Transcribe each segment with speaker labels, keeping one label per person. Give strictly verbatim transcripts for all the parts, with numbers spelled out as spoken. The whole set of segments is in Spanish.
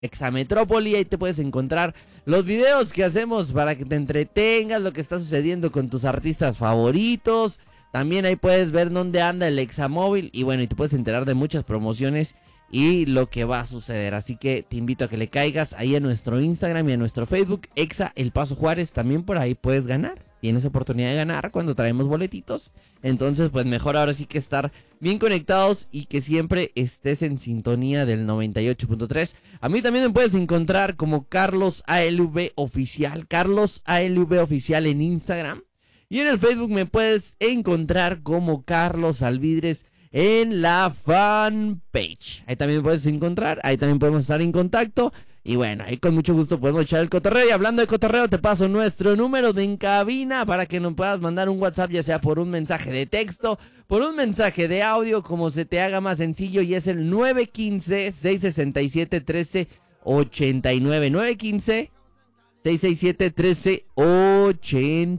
Speaker 1: Exametrópoli, ahí te puedes encontrar los videos que hacemos para que te entretengas, lo que está sucediendo con tus artistas favoritos. También ahí puedes ver dónde anda el Examóvil y bueno, y te puedes enterar de muchas promociones y lo que va a suceder. Así que te invito a que le caigas ahí a nuestro Instagram y a nuestro Facebook, Exa El Paso Juárez. También por ahí puedes ganar. Tienes oportunidad de ganar cuando traemos boletitos. Entonces, pues mejor ahora sí que estar bien conectados y que siempre estés en sintonía del noventa y ocho punto tres. A mí también me puedes encontrar como Carlos A L V Oficial. Carlos A L V Oficial en Instagram. Y en el Facebook me puedes encontrar como Carlos Alvidres en la fanpage. Ahí también me puedes encontrar, ahí también podemos estar en contacto. Y bueno, ahí con mucho gusto podemos echar el cotorreo. Y hablando de cotorreo, te paso nuestro número de en cabina para que nos puedas mandar un WhatsApp, ya sea por un mensaje de texto, por un mensaje de audio, como se te haga más sencillo. Y es el nueve uno cinco, seis seis siete, uno tres ocho nueve. nueve uno cinco, seis seis siete, uno tres ocho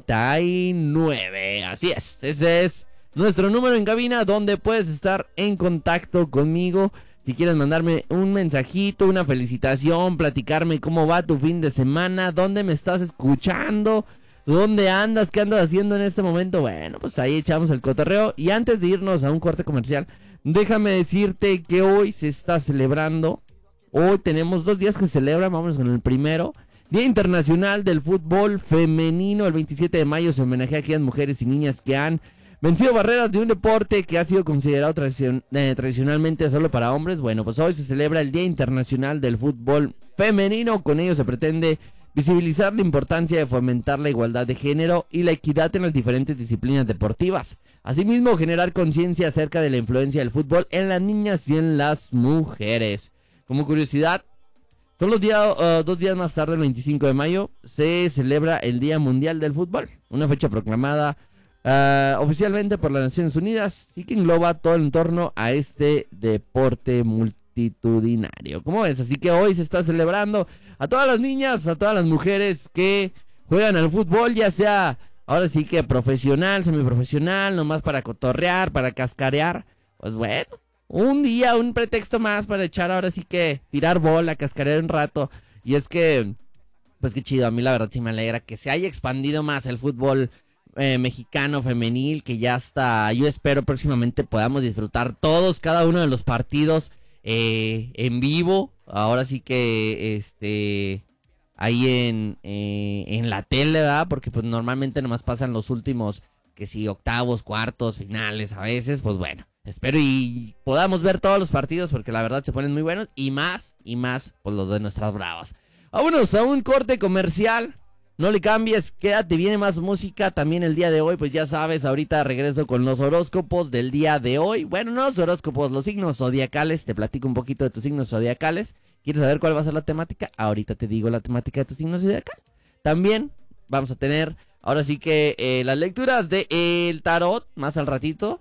Speaker 1: nueve. Así es, ese es nuestro número en cabina donde puedes estar en contacto conmigo. Si quieres mandarme un mensajito, una felicitación, platicarme cómo va tu fin de semana, dónde me estás escuchando, dónde andas, qué andas haciendo en este momento. Bueno, pues ahí echamos el cotorreo. Y antes de irnos a un corte comercial, déjame decirte que hoy se está celebrando, hoy tenemos dos días que se celebran, vámonos con el primero. Día Internacional del Fútbol Femenino. El veintisiete de mayo se homenajea a aquellas mujeres y niñas que han vencido barreras de un deporte que ha sido considerado tradicion- eh, tradicionalmente solo para hombres. Bueno, pues hoy se celebra el Día Internacional del Fútbol Femenino. Con ello se pretende visibilizar la importancia de fomentar la igualdad de género y la equidad en las diferentes disciplinas deportivas. Asimismo, generar conciencia acerca de la influencia del fútbol en las niñas y en las mujeres. Como curiosidad, son los días, uh, dos días más tarde, el veinticinco de mayo, se celebra el Día Mundial del Fútbol, una fecha proclamada uh, oficialmente por las Naciones Unidas y que engloba todo el entorno a este deporte multitudinario. ¿Cómo ves? Así que hoy se está celebrando a todas las niñas, a todas las mujeres que juegan al fútbol, ya sea ahora sí que profesional, semiprofesional, nomás para cotorrear, para cascarear. Pues bueno, un día, un pretexto más para echar ahora sí que tirar bola, cascarear un rato. Y es que, pues qué chido, a mí la verdad sí me alegra que se haya expandido más el fútbol eh, mexicano femenil, que ya hasta yo espero próximamente podamos disfrutar todos, cada uno de los partidos eh, en vivo. Ahora sí que, este, ahí en, eh, en la tele, ¿verdad? Porque pues normalmente nomás pasan los últimos, que si octavos, cuartos, finales a veces, pues bueno. Espero y podamos ver todos los partidos porque la verdad se ponen muy buenos y más, y más por los de nuestras bravas. Vámonos a un corte comercial, no le cambies, quédate, viene más música también el día de hoy, pues ya sabes, ahorita regreso con los horóscopos del día de hoy. Bueno, no los horóscopos, los signos zodiacales, te platico un poquito de tus signos zodiacales. ¿Quieres saber cuál va a ser la temática? Ahorita te digo la temática de tu signo zodiacal. También vamos a tener, ahora sí que eh, las lecturas de el tarot más al ratito.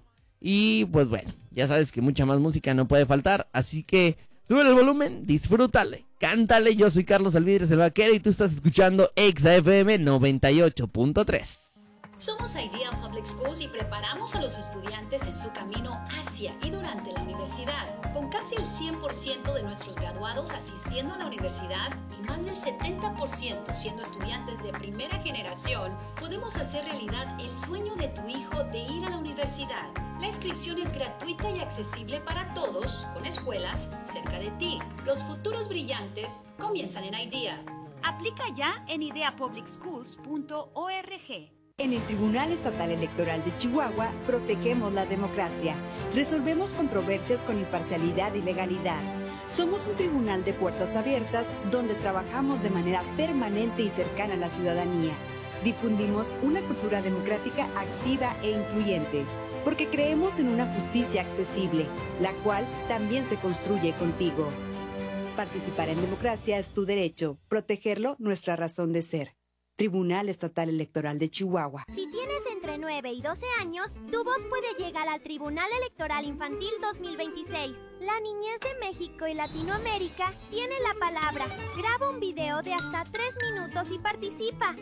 Speaker 1: Y pues bueno, ya sabes que mucha más música no puede faltar, así que sube el volumen, disfrútale, cántale. Yo soy Carlos Alvidres, el vaquero, y tú estás escuchando Exa F M noventa y ocho punto tres.
Speaker 2: Somos Idea Public Schools y preparamos a los estudiantes en su camino hacia y durante la universidad. Con casi el cien por ciento de nuestros graduados asistiendo a la universidad y más del setenta por ciento siendo estudiantes de primera generación, podemos hacer realidad el sueño de tu hijo de ir a la universidad. La inscripción es gratuita y accesible para todos, con escuelas cerca de ti. Los futuros brillantes comienzan en Idea.
Speaker 3: Aplica ya en idea public schools punto org.
Speaker 4: En el Tribunal Estatal Electoral de Chihuahua, protegemos la democracia. Resolvemos controversias con imparcialidad y legalidad. Somos un tribunal de puertas abiertas donde trabajamos de manera permanente y cercana a la ciudadanía. Difundimos una cultura democrática activa e incluyente, porque creemos en una justicia accesible, la cual también se construye contigo. Participar en democracia es tu derecho, protegerlo nuestra razón de ser. Tribunal Estatal Electoral de Chihuahua.
Speaker 5: Si tienes entre nueve y doce años, tu voz puede llegar al Tribunal Electoral Infantil dos mil veintiséis. La niñez de México y Latinoamérica tiene la palabra. Graba un video de hasta tres minutos y participa.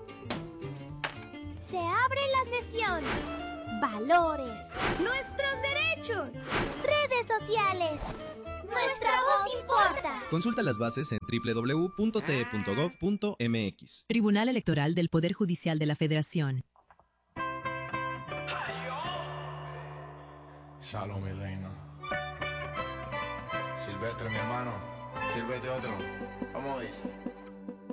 Speaker 5: Se abre la sesión. Valores.
Speaker 3: Nuestros derechos.
Speaker 5: Redes sociales. Nuestra voz importa.
Speaker 6: Consulta las bases en doble u doble u doble u punto t e punto gov punto m x.
Speaker 7: Tribunal Electoral del Poder Judicial de la Federación.
Speaker 8: Shalom, mi reina. Silvestre, mi hermano. Sírvete otro. Vamos a ver.